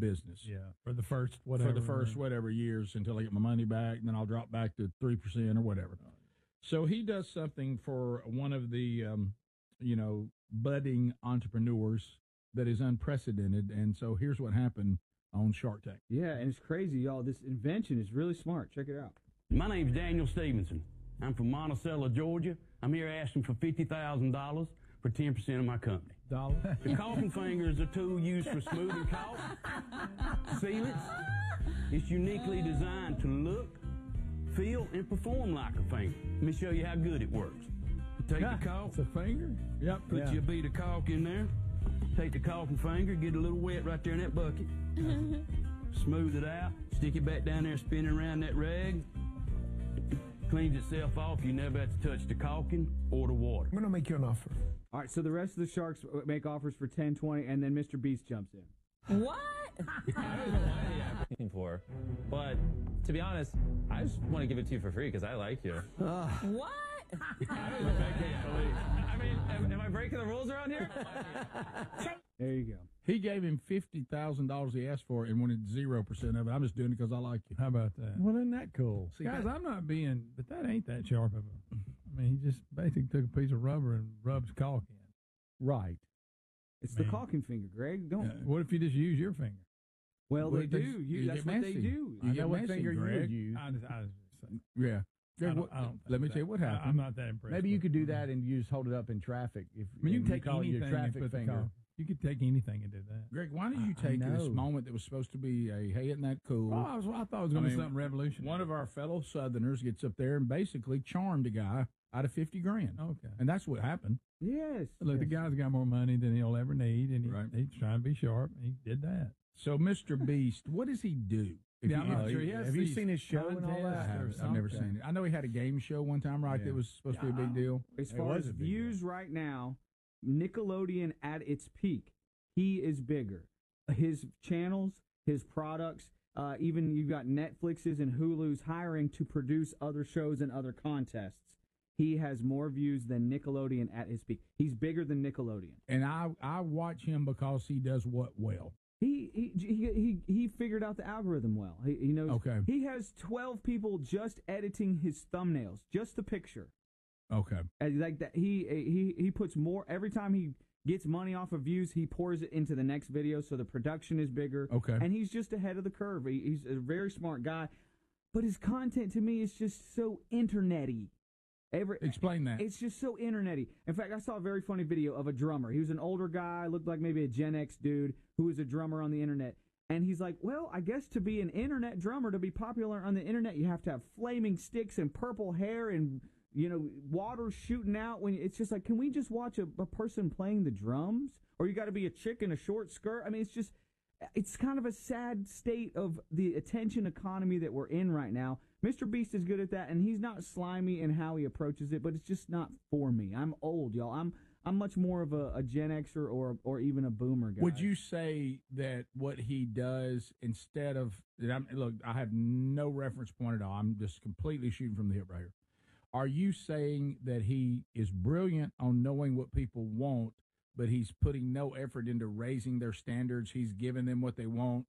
business. Yeah, for the first whatever years until I get my money back, and then I'll drop back to 3% or whatever. So he does something for one of the, budding entrepreneurs that is unprecedented. And so here's what happened on Shark Tank. Yeah, and it's crazy, y'all. This invention is really smart. Check it out. My name's Daniel Stevenson. I'm from Monticello, Georgia. I'm here asking for $50,000 for 10% of my company. The caulking finger is a tool used for smoothing caulk, sealants. It's uniquely designed to look, feel, and perform like a finger. Let me show you how good it works. You take the caulk. It's a finger? Yep. Put your bead of caulk in there. Take the caulking finger, get a little wet right there in that bucket. Smooth it out. Stick it back down there, spin it around that rag. Cleans itself off. You never have to touch the caulking or the water. I'm going to make you an offer. All right, so the rest of the sharks make offers for 10, 20, and then Mr. Beast jumps in. What? I don't know what you're for, but to be honest, I just want to give it to you for free because I like you. What? I mean, am I breaking the rules around here? There you go. He gave him $50,000 he asked for and wanted 0% of it. I'm just doing it because I like you. How about that? Well, isn't that cool? See, guys, I'm not being, but that ain't that sharp of a. I mean, he just basically took a piece of rubber and rubs caulk in. Right. It's the caulking finger, Greg. Don't. What if you just use your finger? Well, they do. That's what they do. You know what finger you would use. I was just saying. Yeah. I don't let me tell you what happened. I'm not that impressed. Maybe you could do that and you just hold it up in traffic. I mean, you can take anything your traffic and put finger. You could take anything and do that. Greg, why did you take this moment that was supposed to be a, hey, isn't that cool? Oh, I thought it was going to be something revolutionary. One of our fellow Southerners gets up there and basically charmed a guy out of $50,000. Okay. And that's what happened. Yes. Look, the guy's got more money than he'll ever need, and he's trying to be sharp, and he did that. So, Mr. Beast, what does he do? I'm not sure. Have you seen his show and all that? I've never seen it. I know he had a game show one time, right? That was supposed to be a big deal. As far as views right now, Nickelodeon at its peak, he is bigger. His channels, his products, even you've got Netflix's and Hulu's hiring to produce other shows and other contests. He has more views than Nickelodeon at his peak. He's bigger than Nickelodeon. And I watch him because he does what well? He figured out the algorithm well. He knows. Okay. He has 12 people just editing his thumbnails, just the picture. Okay. And like that, he puts more every time he gets money off of views. He pours it into the next video, so the production is bigger. Okay. And he's just ahead of the curve. He's a very smart guy, but his content to me is just so internet-y. Explain that. It's just so internet-y. In fact, I saw a very funny video of a drummer. He was an older guy, looked like maybe a Gen X dude who was a drummer on the internet. And he's like, well, I guess to be an internet drummer, to be popular on the internet, you have to have flaming sticks and purple hair and, water shooting out. When it's just like, can we just watch a person playing the drums? Or you got to be a chick in a short skirt? I mean, it's kind of a sad state of the attention economy that we're in right now. Mr. Beast is good at that, and he's not slimy in how he approaches it, but it's just not for me. I'm old, y'all. I'm much more of a Gen Xer or even a boomer guy. Would you say that what he does instead of look, I have no reference point at all. I'm just completely shooting from the hip right here. Are you saying that he is brilliant on knowing what people want, but he's putting no effort into raising their standards? He's giving them what they want,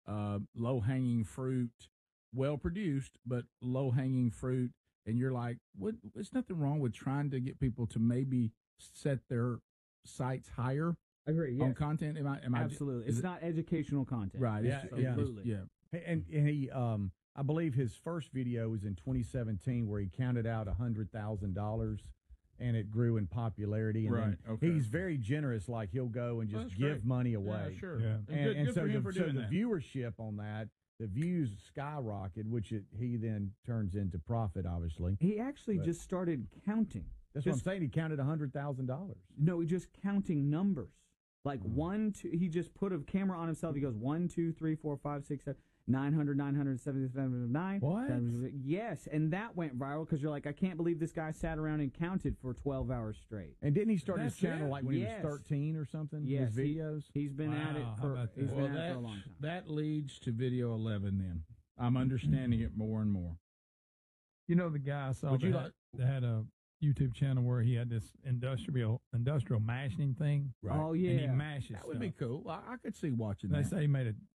low-hanging fruit, well-produced, but low-hanging fruit, and you're like, what? There's nothing wrong with trying to get people to maybe set their sights higher. I agree. Yes. On content. Am I absolutely? It's not educational content, right? Yeah, absolutely. Yeah. And he, I believe his first video was in 2017 where he counted out $100,000. And it grew in popularity. And right. Okay. He's very generous. Like he'll go and just give money away. Yeah, sure. Yeah. And good so for him for doing the that. viewership on that, the views skyrocketed, which he then turns into profit, obviously. He actually just started counting. That's what I'm saying. He counted $100,000. No, just counting numbers. Like 1, 2. He just put a camera on himself. He goes 1, 2, 3, 4, 5, 6, 7, 900, 977, 9. What? Yes, and that went viral because you're like, I can't believe this guy sat around and counted for 12 hours straight. And didn't he start his channel like when he was 13 or something? Yes, his videos. He's been at it for a long time. That leads to video 11. Then I'm understanding it more and more. You know, the guy I saw that had a YouTube channel where he had this industrial mashing thing. Right. Oh yeah, and he mashes. That would be cool. I could see watching They that. say he made